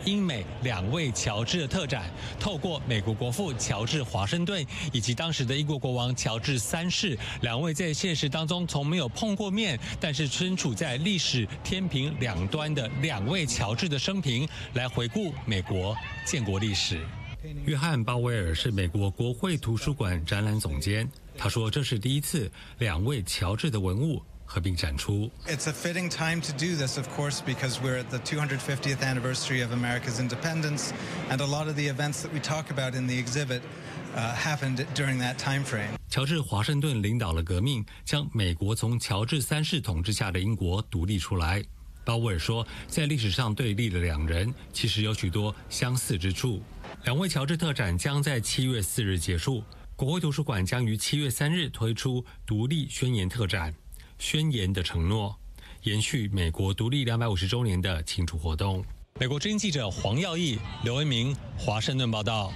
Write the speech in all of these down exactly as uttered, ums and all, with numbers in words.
英美两位乔治的特展，透过美国国父乔治华盛顿以及当时的英国国王乔治三世两位在现实当中从没有碰过面，但是身处在历史天平两端的两位乔治的生平，来回顾美国建国历史。约翰·鲍威尔是美国国会图书馆展览总监，他说这是第一次两位乔治的文物合并展出。 It's a fitting time to do this, of course, because we're at the two hundred fiftieth anniversary of America's independence, and a lot of the events that we talk about in the exhibit uh, happened during that time frame. 乔治华盛顿领导了革命，将美国从乔治三世统治下的英国独立出来。鲍威尔说，在历史上对立的两人其实有许多相似之处。两位乔治特展将在七月四日结束，国会图书馆将于七月三日推出独立宣言特展，宣言的承诺，延续美国独立两百五十周年的庆祝活动。美国之音记者黄耀义、刘文明，华盛顿报道。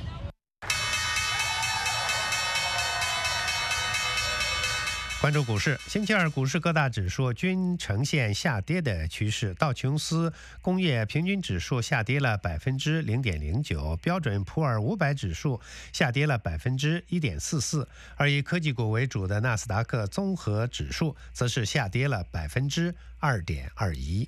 关注股市，星期二股市各大指数均呈现下跌的趋势，道琼斯工业平均指数下跌了百分之零点零九，标准普尔五百指数下跌了百分之一点四四，而以科技股为主的纳斯达克综合指数则是下跌了百分之二点二一。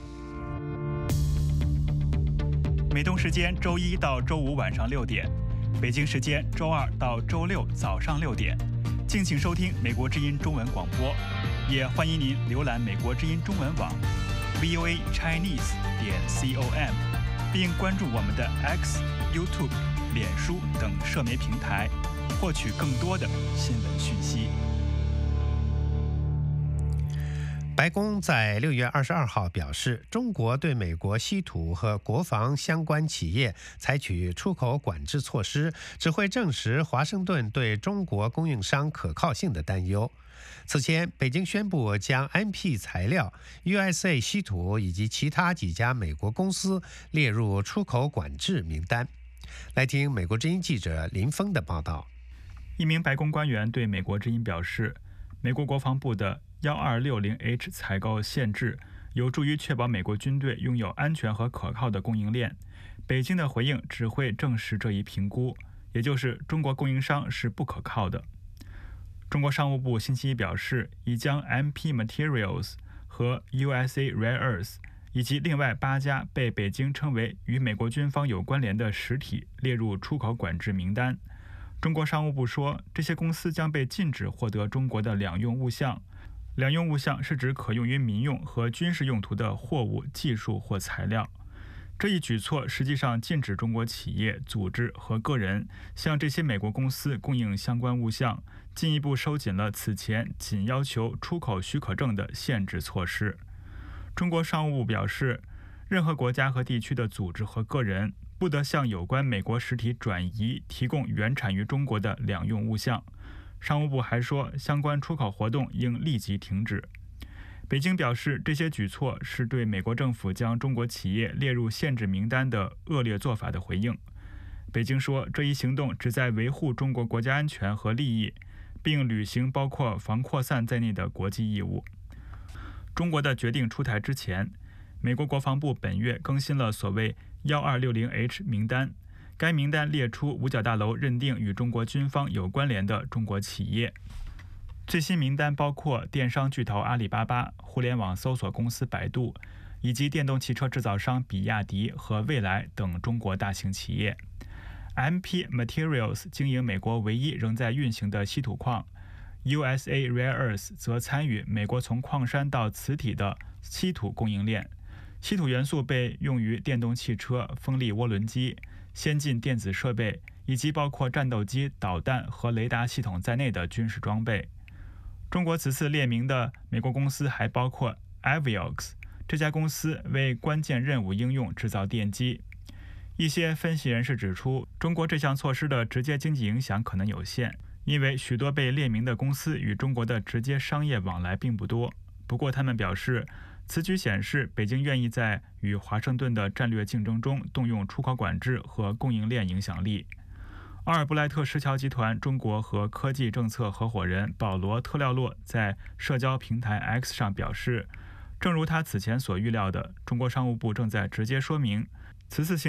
美东时间周一到周五晚上六点，北京时间周二到周六早上六点。敬请收听美国之音中文广播，也欢迎您浏览美国之音中文网 v o a chinese 点 com， 并关注我们的 X、YouTube、脸书等社媒平台，获取更多的新闻讯息。 白宫在六月二十二号表示，中国对美国稀土和国防相关企业采取出口管制措施，只会证实华盛顿对中国供应商可靠性的担忧。此前，北京宣布将 M P 材料、U S A 稀土以及其他几家美国公司列入出口管制名单。来听美国之音记者林峰的报道。 一名白宫官员对美国之音表示，美国国防部的一二六零 H 采购限制有助于确保美国军队拥有安全和可靠的供应链。北京的回应只会证实这一评估，也就是中国供应商是不可靠的。中国商务部星期一表示，已将 M P Materials 和 U S A Rare Earth 以及另外八家被北京称为与美国军方有关联的实体列入出口管制名单。中国商务部说，这些公司将被禁止获得中国的两用物项。两用物项是指可用于民用和军事用途的货物、技术或材料。这一举措实际上禁止中国企业、组织和个人向这些美国公司供应相关物项，进一步收紧了此前仅要求出口许可证的限制措施。中国商务部表示，任何国家和地区的组织和个人不得向有关美国实体转移提供原产于中国的两用物项。商务部还说，相关出口活动应立即停止。北京表示，这些举措是对美国政府将中国企业列入限制名单的恶劣做法的回应。北京说，这一行动旨在维护中国国家安全和利益，并履行包括防扩散在内的国际义务。中国的决定出台之前，美国国防部本月更新了所谓一二六零 H 名单。该名单列出五角大楼认定与中国军方有关联的中国企业。最新名单包括电商巨头阿里巴巴、互联网搜索公司百度，以及电动汽车制造商比亚迪和蔚来等中国大型企业。M P Materials 经营美国唯一仍在运行的稀土矿， U S A Rare Earth 则参与美国从矿山到磁体的稀土供应链。稀土元素被用于电动汽车、风力涡轮机、先进电子设备以及包括战斗机、导弹和雷达系统在内的军事装备。中国此次列明的美国公司还包括 Aviox， 这家公司为关键任务应用制造电机。一些分析人士指出，中国这项措施的直接经济影响可能有限，因为许多被列明的公司与中国的直接商业往来并不多。不过他们表示，此举显示北京愿意在与华盛顿的战略竞争中动用出口管制和供应链影响力。阿尔布莱特石桥集团中国和科技政策合伙人保罗·特廖洛在社交平台 X 上表示，正如他此前所预料的，中国商务部正在直接说明此次行